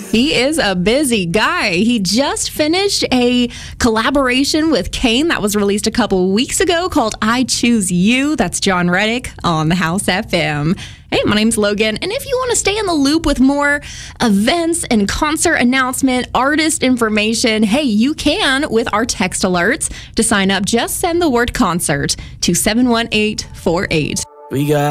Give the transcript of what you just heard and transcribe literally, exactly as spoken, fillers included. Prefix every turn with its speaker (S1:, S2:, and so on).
S1: He is a busy guy. He just finished a collaboration with Kane that was released a couple weeks ago called I Choose You. That's John Reddick on the House F M. Hey, my name's Logan, and if you want to stay in the loop with more events and concert announcement, artist information, hey, you can with our text alerts. To sign up, just send the word concert to seven one eight four eight.
S2: We got